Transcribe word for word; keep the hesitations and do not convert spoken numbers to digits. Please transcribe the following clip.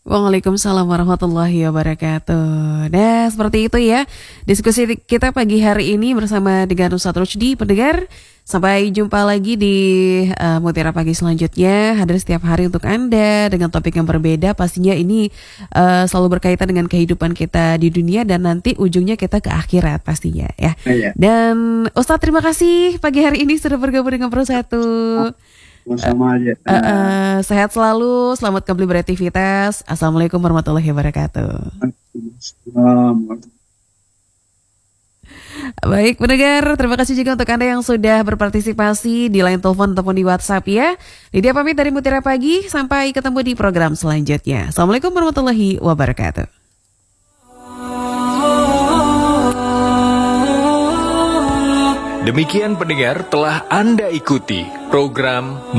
Waalaikumsalam warahmatullahi wabarakatuh. Nah, seperti itu ya diskusi kita pagi hari ini bersama dengan Ustadz Ruchdi. Pendengar, sampai jumpa lagi di uh, Mutiara Pagi selanjutnya. Hadir setiap hari untuk Anda dengan topik yang berbeda. Pastinya ini uh, selalu berkaitan dengan kehidupan kita di dunia dan nanti ujungnya kita ke akhirat pastinya ya. Iya. Dan Ustadz, terima kasih pagi hari ini sudah bergabung dengan Pro satu. Sama aja. Uh, uh, sehat selalu, selamat kembali beraktivitas. Assalamualaikum warahmatullahi wabarakatuh. Baik pendengar, terima kasih juga untuk Anda yang sudah berpartisipasi di line telepon ataupun di WhatsApp ya. Lydia pamit dari Mutiara Pagi, sampai ketemu di program selanjutnya. Assalamualaikum warahmatullahi wabarakatuh. Demikian pendengar, telah Anda ikuti program